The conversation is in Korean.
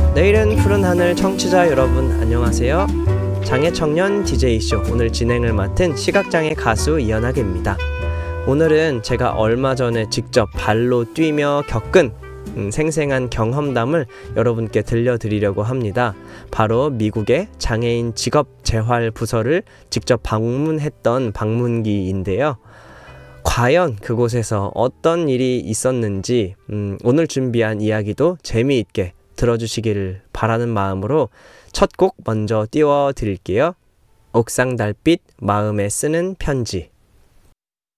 내일은 푸른 하늘 청취자 여러분 안녕하세요. 장애청년 DJ쇼 오늘 진행을 맡은 시각장애 가수 이현학입니다. 오늘은 제가 얼마 전에 직접 발로 뛰며 겪은 생생한 경험담을 여러분께 들려드리려고 합니다. 바로 미국의 장애인 직업재활부서를 직접 방문했던 방문기인데요. 과연 그곳에서 어떤 일이 있었는지 오늘 준비한 이야기도 재미있게 들어주시기를 바라는 마음으로 첫 곡 먼저 띄워드릴게요. 옥상 달빛 마음에 쓰는 편지.